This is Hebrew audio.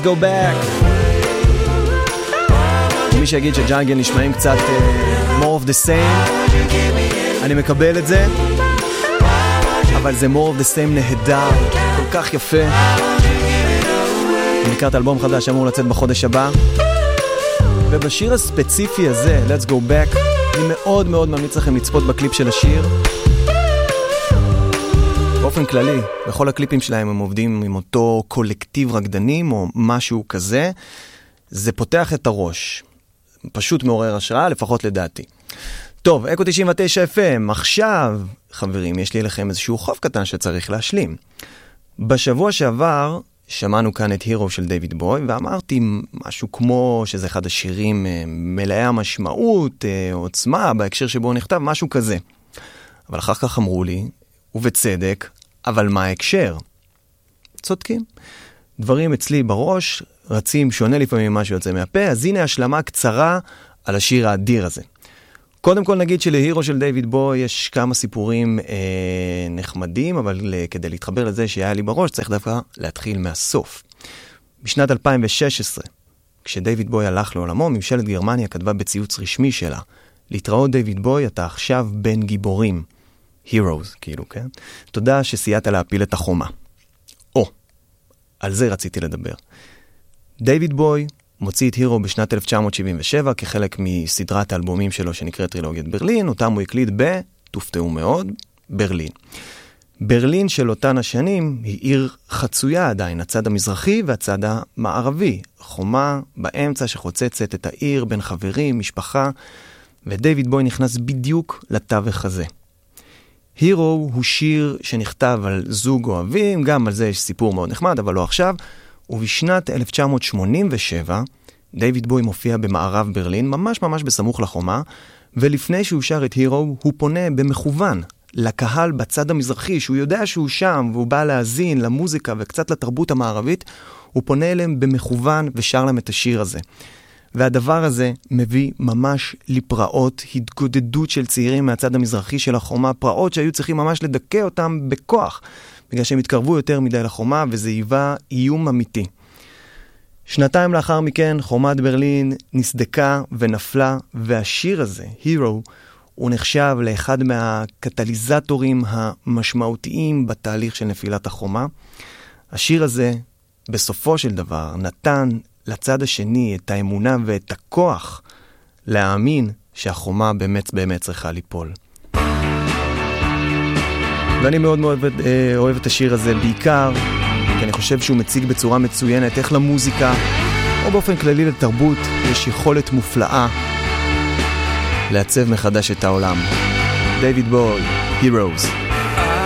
go back. מי שיגיד שג'אנגל נשמעים קצת more of the same, אני מקבל את זה, אבל זה more of the same נהדר, כל כך יפה. אני לקראת אלבום חדש אמור לצאת בחודש הבא, ובשיר הספציפי הזה, Let's Go Back, אני מאוד מאוד ממליץ לכם לצפות בקליפ של השיר. באופן כללי, בכל הקליפים שלהם הם עובדים עם אותו קולקטיב רקדנים או משהו כזה. זה פותח את הראש. פשוט מעורר השראה, לפחות לדעתי. טוב, אקו 99 FM, עכשיו, חברים, יש לי לכם איזשהו חוב קטן שצריך להשלים. בשבוע שעבר שמענו כאן את הירו של דיוויד בוי, ואמרתי משהו כמו שזה אחד השירים מלאי המשמעות, עוצמה, בהקשר שבו נכתב, משהו כזה. אבל אחר כך אמרו לי, ובצדק, אבל מה ההקשר? צודקים. דברים אצלי בראש רצים שונה לפעמים ממה שיוצא מהפה, אז הנה השלמה קצרה על השיר האדיר הזה. קודם כל נגיד שלהירו של דיוויד בוי יש כמה סיפורים נחמדים, אבל כדי להתחבר לזה שהיה לי בראש צריך דווקא להתחיל מהסוף. בשנת 2016, כשדיוויד בוי הלך לעולמו, ממשלת גרמניה כתבה בציוץ רשמי שלה, להתראות דיוויד בוי, אתה עכשיו בין גיבורים. Heroes, כאילו, כן? תודה שסייעת להפיל את החומה. על זה רציתי לדבר. דיוויד בוי מוציא את הירו בשנת 1977 כחלק מסדרת האלבומים שלו שנקראת טרילוגיית ברלין, אותם הוא הקליט תופתעו מאוד, ברלין. ברלין של אותן השנים היא עיר חצויה עדיין, הצד המזרחי והצד המערבי. חומה באמצע שחוצצת את העיר בין חברים, משפחה, ודיוויד בוי נכנס בדיוק לתווך הזה. הירו הוא שיר שנכתב על זוג אוהבים, גם על זה יש סיפור מאוד נחמד, אבל לא עכשיו. ובשנת 1987, דיוויד בוי מופיע במערב ברלין, ממש ממש בסמוך לחומה, ולפני שהוא שר את הירו, הוא פונה במכוון לקהל בצד המזרחי, שהוא יודע שהוא שם, והוא בא להאזין למוזיקה וקצת לתרבות המערבית, הוא פונה אליהם במכוון ושר להם את השיר הזה. והדבר הזה מביא ממש לפרעות, התגודדות של צעירים מהצד המזרחי של החומה, פרעות שהיו צריכים ממש לדכא אותם בכוח, בגלל שהם התקרבו יותר מדי לחומה, וזה היווה איום אמיתי. שנתיים לאחר מכן, חומת ברלין נסדקה ונפלה, והשיר הזה, הירו, הוא נחשב לאחד מהקטליזטורים המשמעותיים בתהליך של נפילת החומה. השיר הזה, בסופו של דבר, נתן לצד השני את האמונה ואת הכוח להאמין שהחומה באמת באמת צריכה ליפול. ואני מאוד מאוד אוהב את השיר הזה בעיקר, כי אני חושב שהוא מציג בצורה מצוינת איך למוזיקה, או באופן כללי לתרבות, יש יכולת מופלאה לעצב מחדש את העולם. דיוויד בוי, Heroes.